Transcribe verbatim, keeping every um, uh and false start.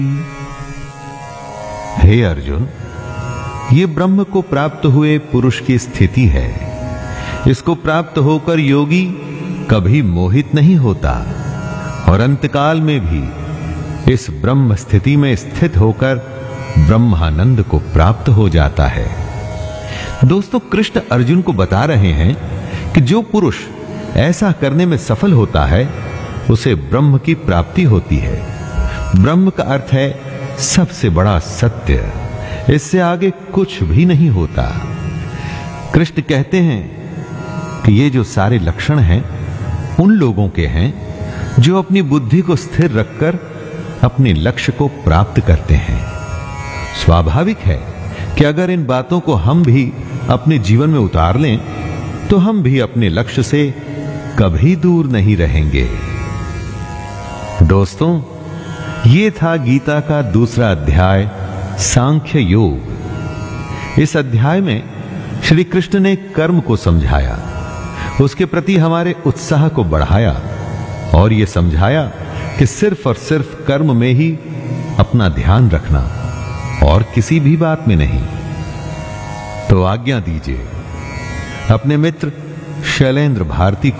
हे अर्जुन, ये ब्रह्म को प्राप्त हुए पुरुष की स्थिति है। इसको प्राप्त होकर योगी कभी मोहित नहीं होता और अंतकाल में भी इस ब्रह्म स्थिति में स्थित होकर ब्रह्मानंद को प्राप्त हो जाता है। दोस्तों, कृष्ण अर्जुन को बता रहे हैं कि जो पुरुष ऐसा करने में सफल होता है उसे ब्रह्म की प्राप्ति होती है। ब्रह्म का अर्थ है सबसे बड़ा सत्य, इससे आगे कुछ भी नहीं होता। कृष्ण कहते हैं कि ये जो सारे लक्षण हैं उन लोगों के हैं जो अपनी बुद्धि को स्थिर रखकर अपने लक्ष्य को प्राप्त करते हैं। स्वाभाविक है कि अगर इन बातों को हम भी अपने जीवन में उतार लें तो हम भी अपने लक्ष्य से कभी दूर नहीं रहेंगे। दोस्तों, ये था गीता का दूसरा अध्याय, सांख्य योग। इस अध्याय में श्री कृष्ण ने कर्म को समझाया, उसके प्रति हमारे उत्साह को बढ़ाया और यह समझाया कि सिर्फ और सिर्फ कर्म में ही अपना ध्यान रखना और किसी भी बात में नहीं। तो आज्ञा दीजिए अपने मित्र शैलेंद्र भारती को